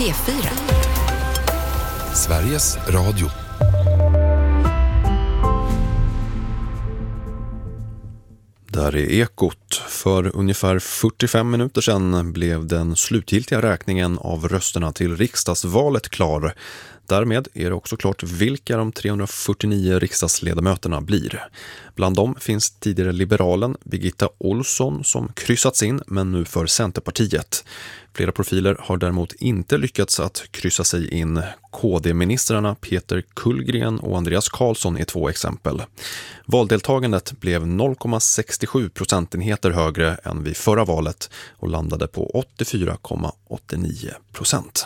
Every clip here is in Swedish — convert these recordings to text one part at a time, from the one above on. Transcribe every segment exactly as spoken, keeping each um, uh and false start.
P fyra. Sveriges Radio. Där är Ekot. För ungefär fyrtiofem minuter sedan blev den slutgiltiga räkningen av rösterna till riksdagsvalet klar. Därmed är det också klart vilka de trehundrafyrtionio riksdagsledamöterna blir. Bland dem finns tidigare liberalen Birgitta Olsson som kryssats in, men nu för Centerpartiet. Flera profiler har däremot inte lyckats att kryssa sig in. K D-ministrarna Peter Kullgren och Andreas Karlsson är två exempel. Valdeltagandet blev noll komma sextiosju procentenheter högre än vid förra valet och landade på åttiofyra komma åttionio procent.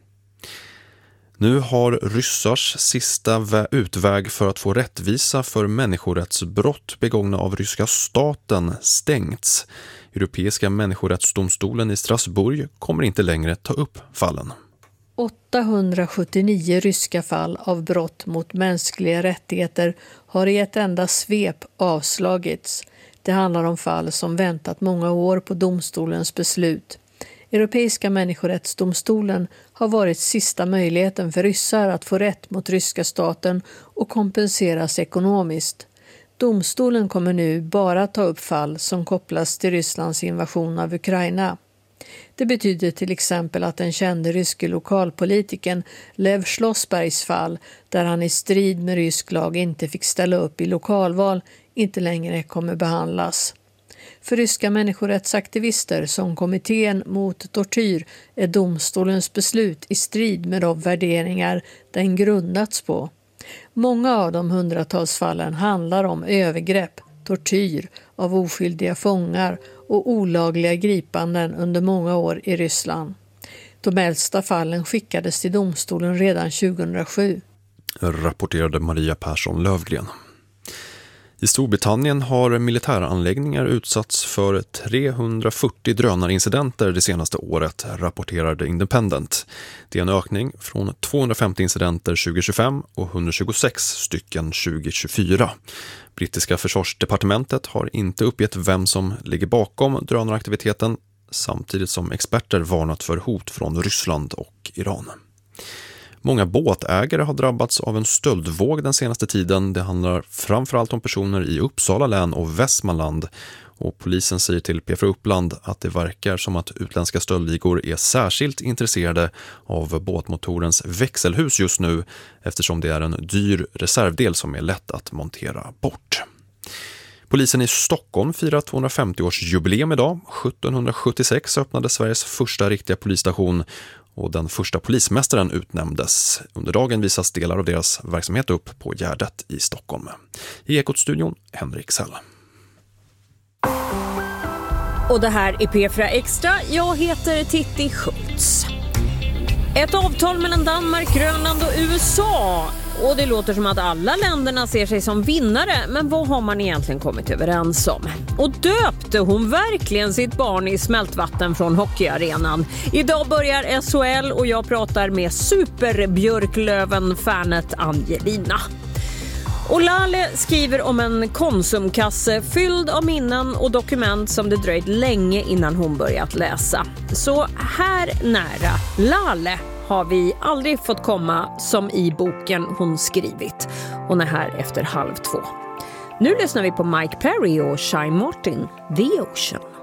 Nu har ryssars sista utväg för att få rättvisa för människorättsbrott begångna av ryska staten stängts. Europeiska människorättsdomstolen i Strasbourg kommer inte längre ta upp fallen. åttahundrasjuttionio ryska fall av brott mot mänskliga rättigheter har i ett enda svep avslagits. Det handlar om fall som väntat många år på domstolens beslut. Europeiska människorättsdomstolen har varit sista möjligheten för ryssar att få rätt mot ryska staten och kompenseras ekonomiskt. Domstolen kommer nu bara ta upp fall som kopplas till Rysslands invasion av Ukraina. Det betyder till exempel att den kände ryske lokalpolitiken Lev Schlossbergs fall, där han i strid med rysk lag inte fick ställa upp i lokalval, inte längre kommer behandlas. För ryska människorättsaktivister som kommittén mot tortyr är domstolens beslut i strid med de värderingar den grundats på. Många av de hundratals fallen handlar om övergrepp, tortyr av oskyldiga fångar och olagliga gripanden under många år i Ryssland. De äldsta fallen skickades till domstolen redan tjugohundrasju. Rapporterade Maria Persson Lövgren. I Storbritannien har militäranläggningar utsatts för trehundrafyrtio drönarincidenter det senaste året, rapporterade Independent. Det är en ökning från tvåhundrafemtio incidenter tjugohundratjugofem och etthundratjugosex stycken tjugohundratjugofyra. Brittiska försvarsdepartementet har inte uppgett vem som ligger bakom drönaraktiviteten, samtidigt som experter varnat för hot från Ryssland och Iran. Många båtägare har drabbats av en stöldvåg den senaste tiden. Det handlar framförallt om personer i Uppsala län och Västmanland. Och polisen säger till P fyra Uppland att det verkar som att utländska stöldligor är särskilt intresserade av båtmotorens växelhus just nu, eftersom det är en dyr reservdel som är lätt att montera bort. Polisen i Stockholm firar tvåhundrafemtio-årsjubileum idag. sjuttonhundrasjuttiosex öppnade Sveriges första riktiga polisstation och den första polismästaren utnämndes. Under dagen visas delar av deras verksamhet upp på Gärdet i Stockholm. I Ekot-studion, Henrik Sell. Och det här är P fyra Extra. Jag heter Titti Schultz. Ett avtal mellan Danmark, Grönland och U S A. Och det låter som att alla länderna ser sig som vinnare, men vad har man egentligen kommit överens om? Och döpte hon verkligen sitt barn i smältvatten från hockeyarenan? Idag börjar S H L och jag pratar med superbjörklöven-fanet Angelina. Och Lale skriver om en konsumkasse fylld av minnen och dokument som det dröjt länge innan hon börjat läsa. Så här nära Lale har vi aldrig fått komma som i boken hon skrivit. Hon är här efter halv två. Nu lyssnar vi på Mike Perry och Shai Martin, The Ocean.